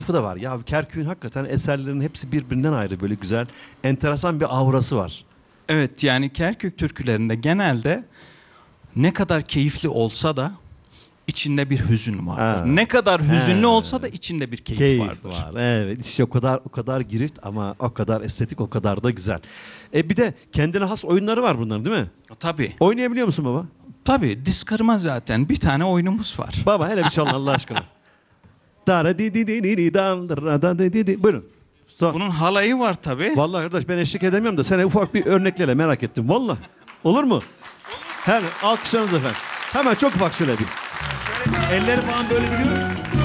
da var. Ya Kerkük'ün hakikaten eserlerinin hepsi birbirinden ayrı, böyle güzel, enteresan bir aurası var. Evet, yani Kerkük türkülerinde genelde ne kadar keyifli olsa da içinde bir hüzün vardır. Ha. Ne kadar hüzünlü Ha. olsa da içinde bir keyif, Keyif vardır. var. Evet, işte o kadar girift ama o kadar estetik, o kadar da güzel. Bir de kendine has oyunları var bunların, değil mi? Tabii. Oynayabiliyor musun baba? Tabii, diz kırma zaten. Bir tane oyunumuz var. Baba hele bir çalın Allah aşkına. Dara di di di di di dam dara da di di di. Buyurun. Bunun halayı var tabii. Vallahi kardeş ben eşlik edemiyorum da sana ufak bir örneklerle merak ettim. Vallahi. Olur mu? Her alkışlarınız efendim. Hemen çok ufak şöyle bir. Elleri falan böyle biliyor.